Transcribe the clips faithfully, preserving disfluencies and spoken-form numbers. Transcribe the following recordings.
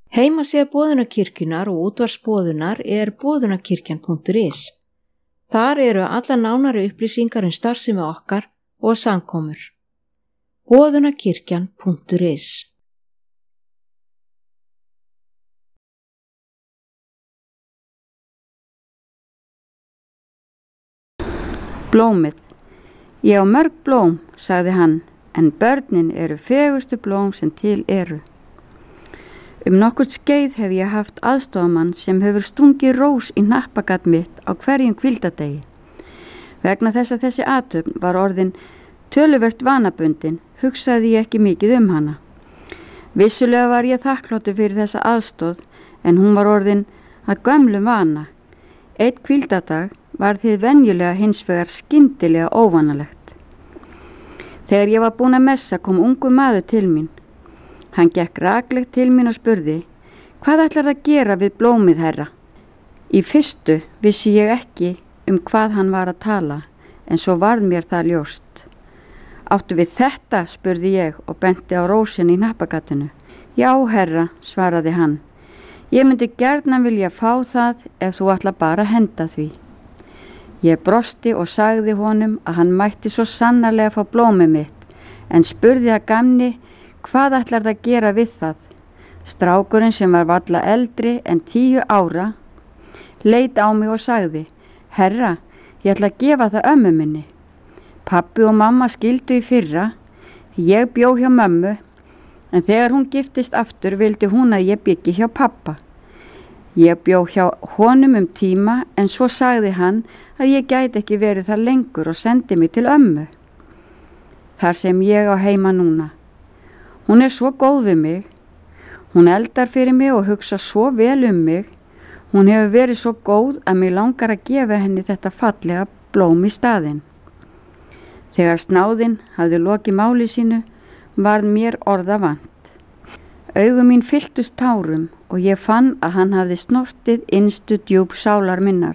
Heimasíða Boðunarkirkjunnar og útvarpsboðunar er boðunarkirkjan punktur is. Þar eru alla nánari upplýsingar um starfsemi okkar og samkomur. boðunarkirkjan punktur is. Blómið. Ég á mörg blóm, sagði hann, en börnin eru fegustu blóm sem til eru. Um nokkurt skeið hef ég haft aðstofamann sem hefur stungið rós í hnappagat mitt á hverjum hvíldardegi. Vegna þess að þessi athöfn var orðin töluvert vanabundin, hugsaði ég ekki mikið um hana. Vissulega var ég þakkláttur fyrir þessa aðstoð, en hún var orðin að gömlum vana. Einn hvíldardag var því venjulega hins vegar skyndilega óvanalegt. Þegar ég var búin að messa kom ungur maður til mín. Hann gekk raklegt til mín og spurði, hvað ætlar að gera við blómið, herra? Í fyrstu vissi ég ekki um hvað hann var að tala, en svo varð mér það ljóst. Áttu við þetta, spurði ég og benti á rósin í hnappagatinu. Já, herra, svaraði hann. Ég myndi gjarnan vilja fá það ef þú ætla bara að henda því. Ég brosti og sagði honum að hann mætti svo sannarlega fá blómið mitt, en spurði að gamni hvað ætlar það að gera við það. Strákurinn sem var varla eldri en tíu ára leit á mig og sagði, herra, ég ætla að gefa það ömmu minni. Pappi og mamma skildu í fyrra, ég bjó hjá mömmu, en þegar hún giftist aftur vildi hún að ég byggi hjá pappa. Ég bjó hjá honum um tíma, en svo sagði hann að ég gæti ekki verið þar lengur og sendi mig til ömmu. Þar sem ég á heima núna. Hún er svo góð við mig. Hún eldar fyrir mig og hugsa svo vel um mig. Hún hefur verið svo góð að mig langar að gefa henni þetta fallega blóm í staðinn. Þegar snáðinn hafði lokið máli sínu, varð mér orða vant. Augu mín fylltust tárum og ég fann að hann hafði snortið innstu djúp sálar minnar.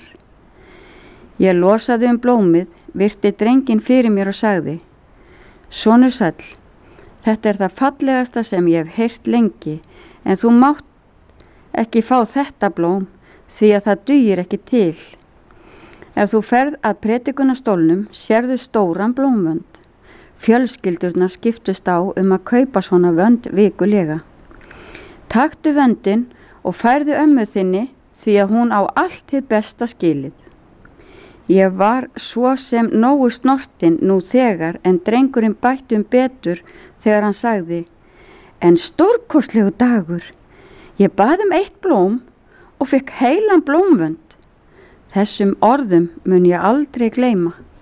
Ég losaði um blómið, virti drenginn fyrir mér og sagði, sonur sæll, þetta er það fallegasta sem ég hef heyrt lengi, en þú mátt ekki fá þetta blóm því að það dugir ekki til. Ef þú ferð að predikunarstólnum sérðu stóran blómvönd. Fjölskyldurnar skiptust á um að kaupa svona vönd vikulega. Taktu vöndin og færðu ömmu þinni því að hún á allt hið besta skilið. Ég var svo sem nógu snortin nú þegar, en drengurinn bætti um betur þegar hann sagði, en stórkostlegu dagur, ég bað um eitt blóm og fekk heilan blómvönd. Þessum orðum mun ég aldrei gleyma.